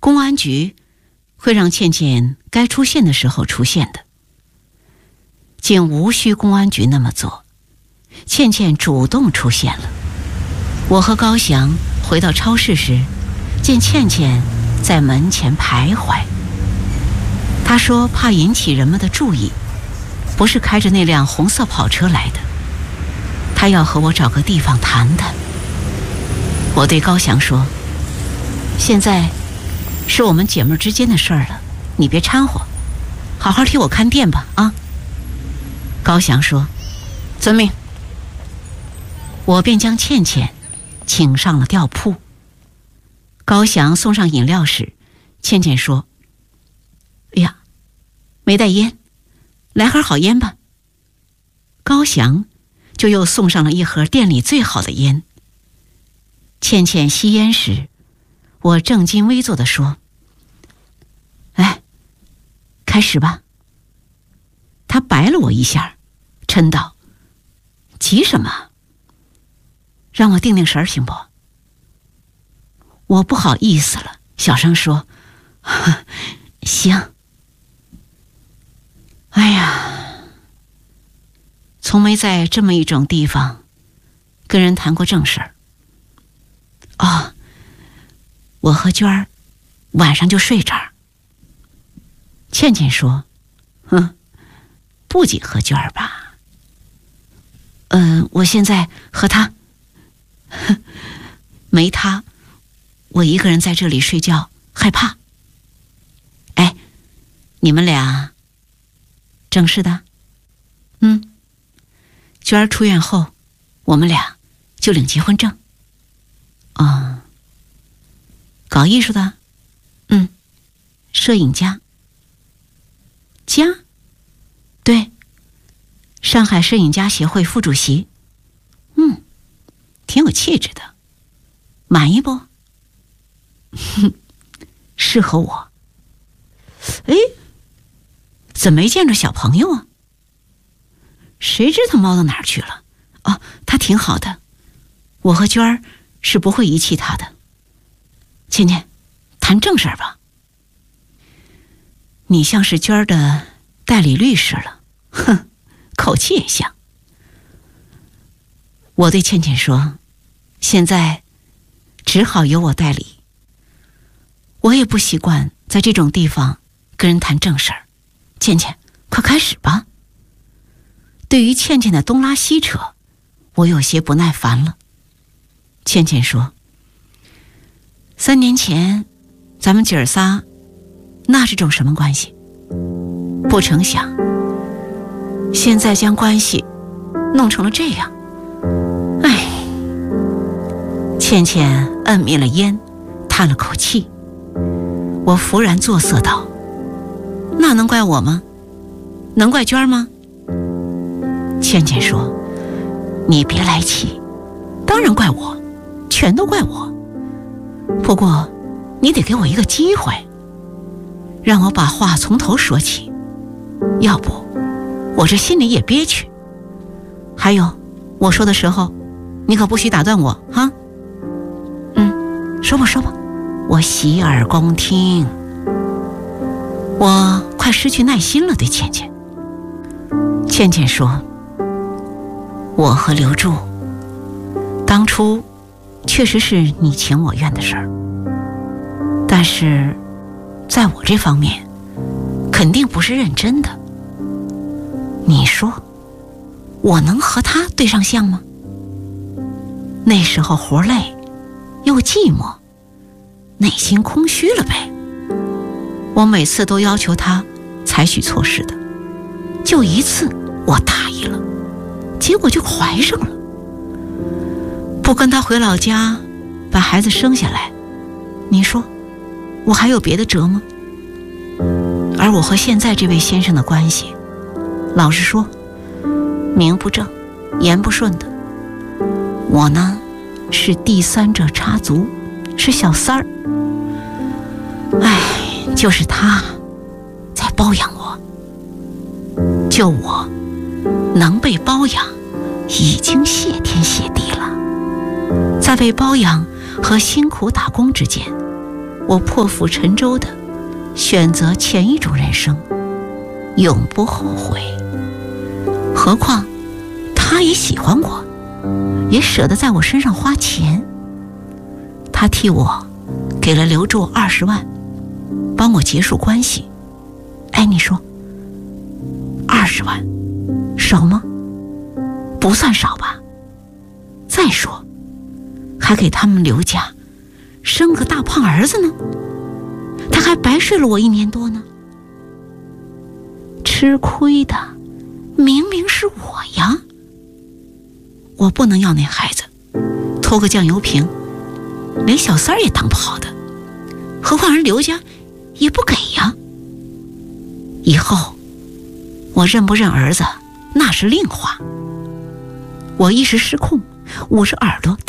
公安局会让倩倩该出现的时候出现的，竟无需公安局那么做，倩倩主动出现了。我和高翔回到超市时，见倩倩在门前徘徊。她说怕引起人们的注意，不是开着那辆红色跑车来的，她要和我找个地方谈谈。我对高翔说，现在是我们姐妹之间的事儿了，你别掺和，好好替我看店吧啊。高翔说，遵命。我便将倩倩请上了吊铺。高翔送上饮料时，倩倩说，哎呀，没带烟，来盒好烟吧。高翔就又送上了一盒店里最好的烟。倩倩吸烟时，我正襟危坐地说，哎，开始吧。她白了我一下，嗔道，急什么？让我定定神儿行不？我不好意思了，小声说，行。哎呀，从没在这么一种地方跟人谈过正事儿。哦，我和娟儿晚上就睡这儿。倩倩说，不仅和娟儿吧，我现在和她，没她，我一个人在这里睡觉害怕。哎，你们俩正式的？娟儿出院后，我们俩就领结婚证。哦，搞艺术的？摄影家。家？对，上海摄影家协会副主席。挺有气质的，满意不？适合我。哎，怎么没见着小朋友啊？谁知他猫到哪儿去了？哦，他挺好的，我和娟儿是不会遗弃他的。倩倩，谈正事儿吧。你像是娟儿的代理律师了，口气也像。我对倩倩说，现在只好由我代理。我也不习惯在这种地方跟人谈正事儿。倩倩，快开始吧。对于倩倩的东拉西扯，我有些不耐烦了。倩倩说，3年前咱们姐儿仨那是种什么关系？不成想现在将关系弄成了这样。哎，倩倩摁灭了烟，叹了口气。我弗然作色道，那能怪我吗？能怪娟儿吗？倩倩说，你别来气，当然怪我，全都怪我。不过你得给我一个机会，让我把话从头说起，要不我这心里也憋屈。还有，我说的时候你可不许打断我哈。说吧说吧，我洗耳恭听。我快失去耐心了，对倩倩。倩倩说，我和刘柱当初确实是你情我愿的事儿，但是在我这方面肯定不是认真的。你说我能和他对上项吗？那时候活累又寂寞，内心空虚了呗。我每次都要求他采取措施的，就一次我答应了，结果就怀上了。不跟他回老家把孩子生下来，你说我还有别的辙吗？而我和现在这位先生的关系，老实说，名不正言不顺的。我呢，是第三者插足，是小三儿。哎，就是他在包养我，就我能被包养已经谢天谢地了。在被包养和辛苦打工之间， 我破釜沉舟的选择前一种人生，永不后悔。何况他也喜欢我，也舍得在我身上花钱。他替我给了刘柱20万，帮我结束关系。哎，你说20万少吗？不算少吧。再说还给他们刘家生个大胖儿子呢，他还白睡了我1年多呢。吃亏的明明是我呀，我不能要那孩子，偷个酱油瓶连小三儿也当不好的，何况人刘家也不给呀。以后我认不认儿子那是另话。我一时失控，捂着耳朵